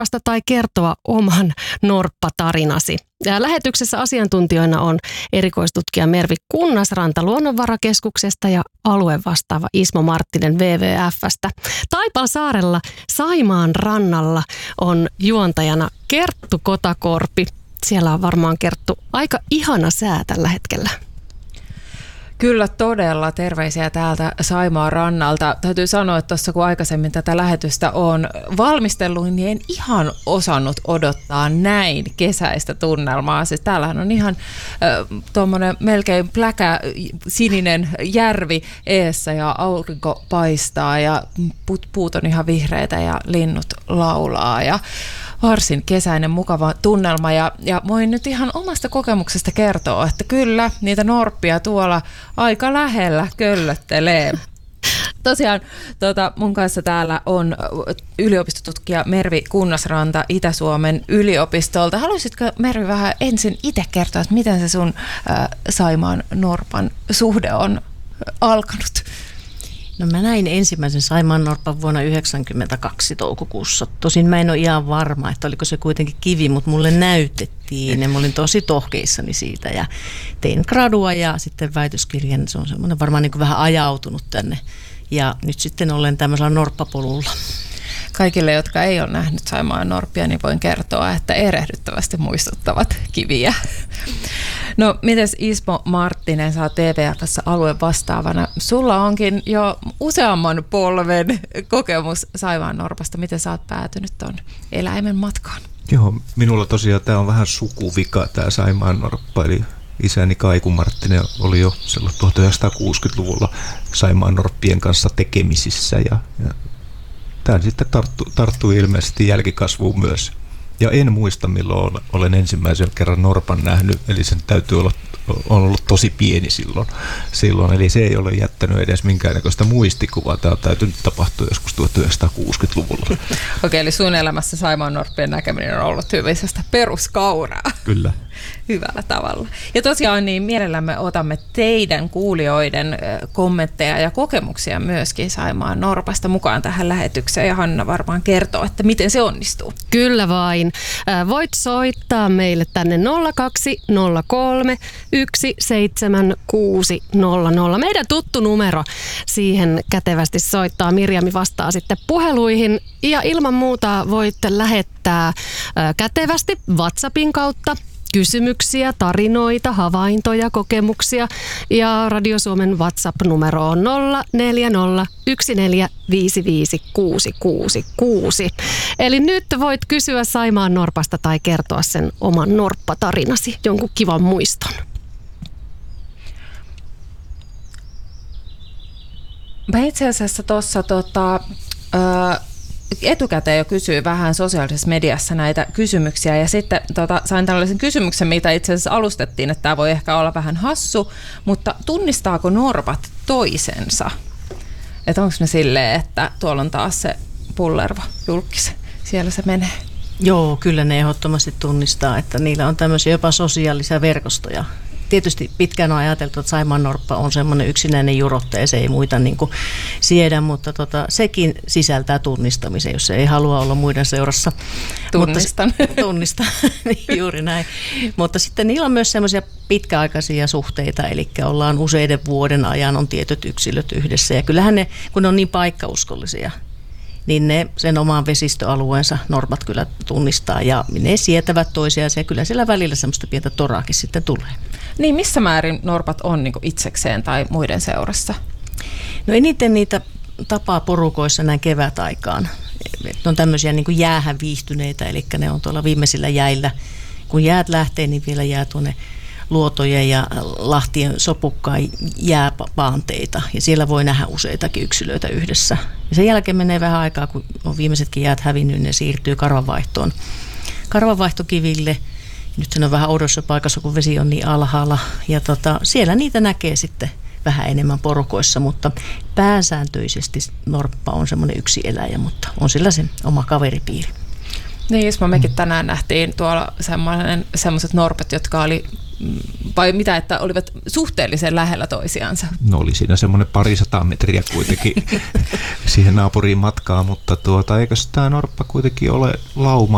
tai kertoa oman norppatarinasi. Ja lähetyksessä asiantuntijoina on erikoistutkija Mervi Kunnasranta Luonnonvarakeskuksesta ja aluevastaava Ismo Marttinen WWF:stä. Taipalsaarella Saimaan rannalla on juontajana Kerttu Kotakorpi. Siellä on varmaan, Kerttu, aika ihana sää tällä hetkellä. Kyllä todella, terveisiä täältä Saimaan rannalta. Täytyy sanoa, että tuossa kun aikaisemmin tätä lähetystä on valmistellut, niin en ihan osannut odottaa näin kesäistä tunnelmaa. Siis täällähän on ihan tuommoinen melkein pläkä sininen järvi eessä ja aurinko paistaa ja puut on ihan vihreitä ja linnut laulaa ja varsin kesäinen mukava tunnelma ja voin nyt ihan omasta kokemuksesta kertoa, että kyllä niitä norppia tuolla aika lähellä köllöttelee. Tosiaan mun kanssa täällä on yliopistotutkija Mervi Kunnasranta Itä-Suomen yliopistolta. Haluaisitko, Mervi, vähän ensin itse kertoa, että miten se sun Saimaan norpan suhde on alkanut? No mä näin ensimmäisen saimaannorpan vuonna 1992 toukokuussa. Tosin mä en ole ihan varma, että oliko se kuitenkin kivi, mutta mulle näytettiin ja mä olin tosi tohkeissani siitä ja tein gradua ja sitten väitöskirjan. Se on semmoinen varmaan niin kuin vähän ajautunut tänne ja nyt sitten olen tämmöisellä norppapolulla. Kaikille, jotka ei ole nähnyt Saimaan norppia, niin voin kertoa, että erehdyttävästi muistuttavat kiviä. No, mites Ismo Marttinen, sä oot WWF:ssä alueen vastaavana. Sulla onkin jo useamman polven kokemus Saimaan norpasta. Miten sä oot päätynyt ton eläimen matkaan? Joo, minulla tosiaan tämä on vähän sukuvika, tämä Saimaan norppa, eli isäni Kaiku Marttinen oli jo 1960-luvulla Saimaan norppien kanssa tekemisissä ja tämä sitten tarttui ilmeisesti jälkikasvuun myös. Ja en muista, milloin olen ensimmäisen kerran norpan nähnyt, eli sen täytyy olla ollut tosi pieni silloin. Eli se ei ole jättänyt edes minkäännäköistä muistikuvaa. Tämä on täytynyt tapahtua joskus 1960-luvulla. Okei, eli sun elämässä Saimaan norppien näkeminen on ollut hyvisestä peruskauraa. Kyllä. Hyvällä tavalla. Ja tosiaan niin mielellämme otamme teidän kuulijoiden kommentteja ja kokemuksia myöskin Saimaan norpasta mukaan tähän lähetykseen. Ja Hanna varmaan kertoo, että miten se onnistuu. Kyllä vain. Voit soittaa meille tänne 0203 17600. Meidän tuttu numero. Siihen kätevästi soittaa. Mirjami vastaa sitten puheluihin. Ja ilman muuta voitte lähettää kätevästi WhatsAppin kautta kysymyksiä, tarinoita, havaintoja, kokemuksia. Ja Radio Suomen WhatsApp-numero on 0401455666. Eli nyt voit kysyä Saimaan norpasta tai kertoa sen oman norppatarinasi, jonkun kivan muiston. Mä itse asiassa tuossa etukäteen jo kysyin vähän sosiaalisessa mediassa näitä kysymyksiä ja sitten sain tällaisen kysymyksen, mitä itse asiassa alustettiin, että tämä voi ehkä olla vähän hassu, mutta tunnistaako norpat toisensa? Että onko ne silleen, että tuolla on taas se pullerva julkis, siellä se menee? Joo, kyllä ne ehdottomasti tunnistaa, että niillä on tämmöisiä jopa sosiaalisia verkostoja. Tietysti pitkään on ajateltu, että saimaannorppa on semmoinen yksinäinen jurottaja, se ei muita niin kuin siedä, mutta sekin sisältää tunnistamisen, jos se ei halua olla muiden seurassa. Tunnistan, niin juuri näin. Mutta sitten niillä on myös semmoisia pitkäaikaisia suhteita, eli ollaan useiden vuoden ajan, on tietyt yksilöt yhdessä. Ja kyllähän ne, kun ne on niin paikkauskollisia, niin ne sen oman vesistöalueensa norpat kyllä tunnistaa ja ne sietävät toisiaan ja kyllä siellä välillä semmoista pientä toraakin sitten tulee. Niin, missä määrin norpat on niin kuin itsekseen tai muiden seurassa? No eniten niitä tapaa porukoissa näin kevätaikaan. Ne on tämmöisiä niin kuin jäähän viihtyneitä, eli ne on tuolla viimeisillä jäillä. Kun jäät lähtee, niin vielä jää tuonne luotojen ja lahtien sopukkaan jääpaanteita ja siellä voi nähdä useitakin yksilöitä yhdessä. Ja sen jälkeen menee vähän aikaa, kun on viimeisetkin jäät hävinnyt, ne siirtyy karvanvaihtokiville. Nyt se on vähän oudossa paikassa, kun vesi on niin alhaalla ja siellä niitä näkee sitten vähän enemmän porukoissa, mutta pääsääntöisesti norppa on semmoinen yksi eläjä, mutta on sillä se oma kaveripiiri. Niin, Ismo, mekin tänään nähtiin tuolla semmoiset norpat, jotka oli, vai mitä, että olivat suhteellisen lähellä toisiansa. No oli siinä semmoinen 200 metriä kuitenkin siihen naapuriin matkaa, mutta eikös tämä norppa kuitenkin ole